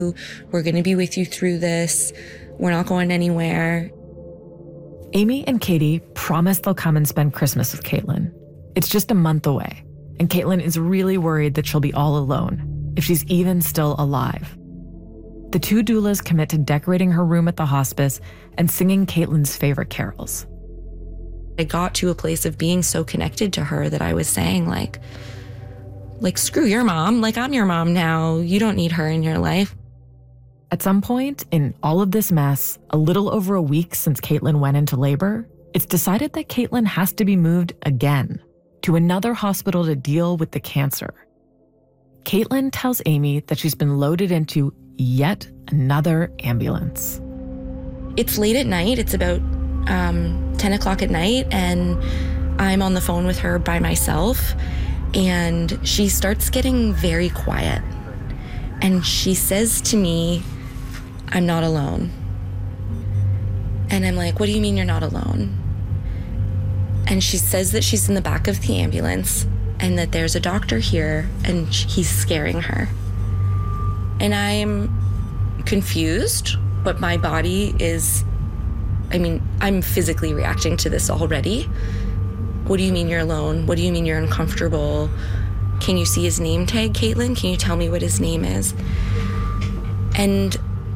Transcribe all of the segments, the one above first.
We're going to be with you through this. We're not going anywhere. Amy and Katie promise they'll come and spend Christmas with Caitlin. It's just a month away, and Caitlin is really worried that she'll be all alone, if she's even still alive. The two doulas commit to decorating her room at the hospice and singing Caitlin's favorite carols. I got to a place of being so connected to her that I was saying, like, screw your mom. Like, I'm your mom now. You don't need her in your life. At some point in all of this mess, a little over a week since Caitlin went into labor, it's decided that Caitlin has to be moved again to another hospital to deal with the cancer. Caitlin tells Amy that she's been loaded into yet another ambulance. It's late at night. It's about 10 o'clock at night, and I'm on the phone with her by myself, and she starts getting very quiet. And she says to me, "I'm not alone." And I'm like, "What do you mean you're not alone?" And she says that she's in the back of the ambulance and that there's a doctor here and he's scaring her. And I'm confused, but my body is, I'm physically reacting to this already. What do you mean you're alone? What do you mean you're uncomfortable? Can you see his name tag, Caitlin? Can you tell me what his name is? And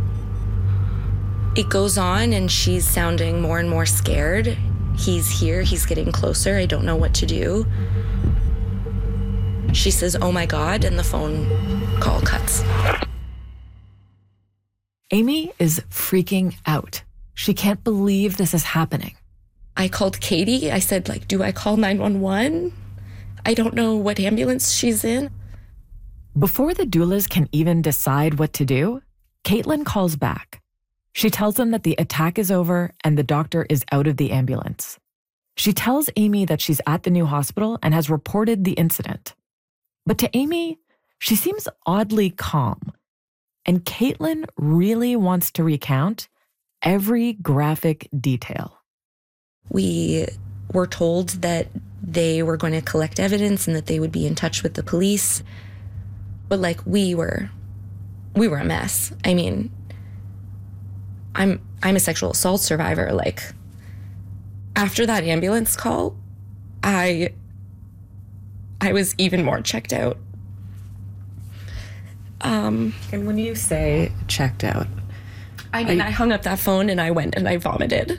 it goes on, and she's sounding more and more scared. He's here, he's getting closer, I don't know what to do. She says, "Oh my God," and the phone call cuts. Amy is freaking out. She can't believe this is happening. I called Katie. I said, do I call 911? I don't know what ambulance she's in. Before the doulas can even decide what to do, Caitlin calls back. She tells them that the attack is over and the doctor is out of the ambulance. She tells Amy that she's at the new hospital and has reported the incident. But to Amy, she seems oddly calm. And Caitlin really wants to recount every graphic detail. We were told that they were going to collect evidence and that they would be in touch with the police. But we were a mess. I'm a sexual assault survivor. After that ambulance call, I was even more checked out. And when you say checked out, I hung up that phone and I went and I vomited.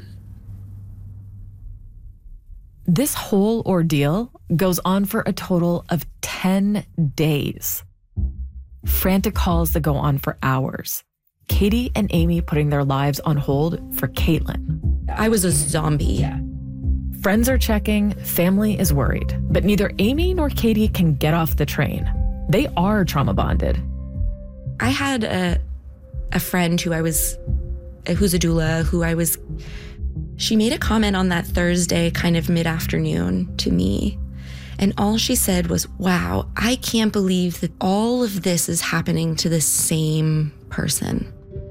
This whole ordeal goes on for a total of 10 days. Frantic calls that go on for hours. Katie and Amy putting their lives on hold for Caitlin. I was a zombie. Yeah. Friends are checking, family is worried, but neither Amy nor Katie can get off the train. They are trauma bonded. I had a friend who's a doula, she made a comment on that Thursday, kind of mid-afternoon to me. And all she said was, "Wow, I can't believe that all of this is happening to the same person."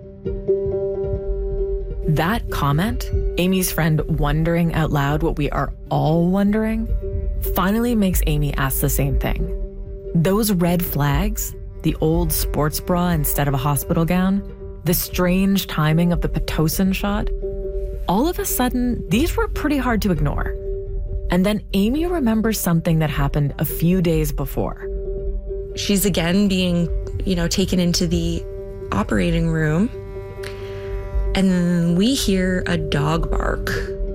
That comment, Amy's friend wondering out loud what we are all wondering, finally makes Amy ask the same thing. Those red flags, the old sports bra instead of a hospital gown, the strange timing of the Pitocin shot, all of a sudden, these were pretty hard to ignore. And then Amy remembers something that happened a few days before. She's again being, taken into the operating room, and we hear a dog bark.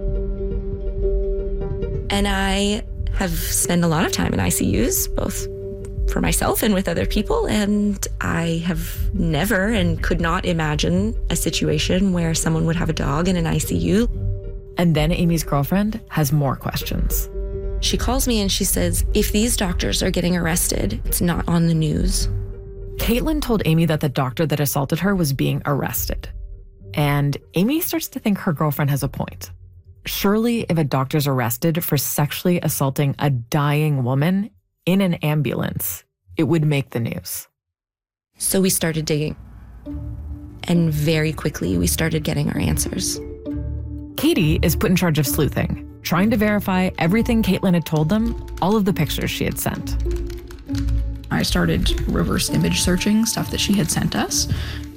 And I have spent a lot of time in ICUs, both for myself and with other people, and I have never and could not imagine a situation where someone would have a dog in an ICU. And then Amy's girlfriend has more questions. She calls me and she says, "If these doctors are getting arrested, it's not on the news." Caitlin told Amy that the doctor that assaulted her was being arrested. And Amy starts to think her girlfriend has a point. Surely if a doctor's arrested for sexually assaulting a dying woman in an ambulance, it would make the news. So we started digging. And very quickly, we started getting our answers. Katie is put in charge of sleuthing, trying to verify everything Caitlin had told them, all of the pictures she had sent. I started reverse image searching stuff that she had sent us.